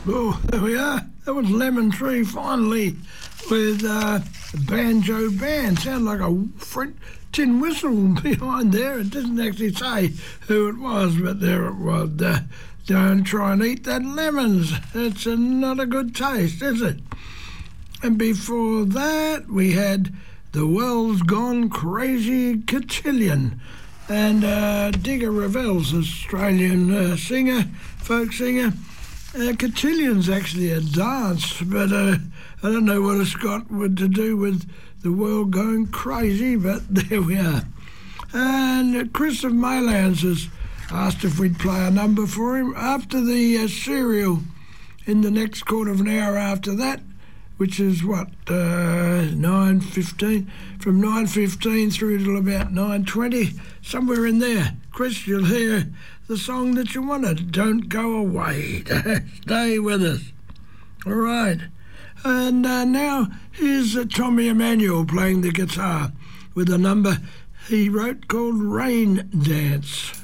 Oh, there we are. That was Lemon Tree finally with Banjo Band. Sound like a tin whistle behind there. It doesn't actually say who it was, but there it was. Don't try and eat that lemons. It's not a good taste, is it? And before that, we had The World's Gone Crazy Cotillion. And Digger Revell's Australian singer, folk singer. Cotillion's actually a dance, but I don't know what it's got to do with the world going crazy, but there we are. And Chris of Maylands has asked if we'd play a number for him after the serial in the next quarter of an hour after that, which is 9:15, from 9:15 through till about 9:20, somewhere in there. Chris, you'll hear the song that you wanted. Don't go away. Stay with us. All right. And now here's Tommy Emmanuel playing the guitar with a number he wrote called Rain Dance.